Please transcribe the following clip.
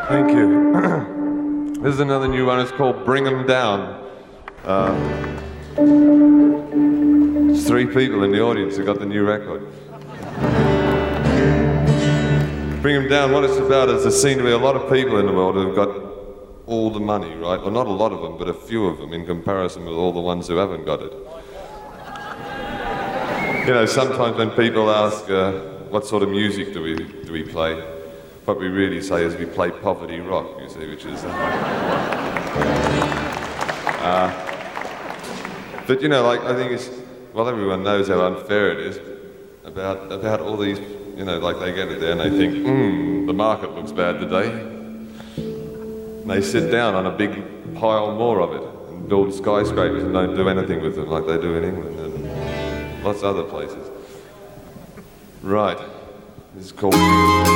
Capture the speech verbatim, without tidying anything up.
Thank you. This is another new one. It's called Bring 'Em Down. Um, there's three people in the audience who got the new record. Bring 'Em Down, what it's about is there seem to be a lot of people in the world who've got all the money, right? Well, not a lot of them, but a few of them in comparison with all the ones who haven't got it. You know, sometimes when people ask, uh, what sort of music do we do we play? What we really say is we play poverty rock, you see, which is... Uh, uh, but, you know, like, I think it's... Well, everyone knows how unfair it is about about all these, you know, like they get it there and they think, hmm, the market looks bad today. And they sit down on a big pile more of it and build skyscrapers and don't do anything with them like they do in England and lots of other places. Right. This is called...